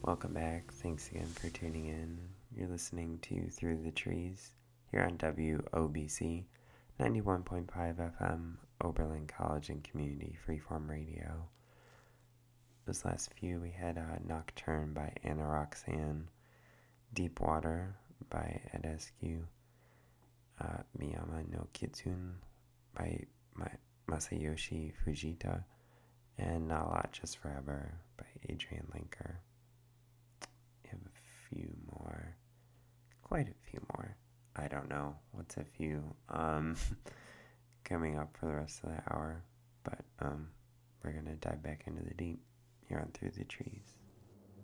Welcome back. Thanks again for tuning in. You're listening to Through the Trees here on WOBC 91.5 FM, Oberlin College and Community Freeform Radio. This last few we had Nocturne by Anna Roxanne, Deep Water by Ed Askew, Miyama no Kitsune by Masayoshi Fujita, and Not a Lot Just Forever by Adrian Linker. We have a few more, quite a few more. I don't know what's a few coming up for the rest of the hour, but we're gonna dive back into the deep here on Through the Trees.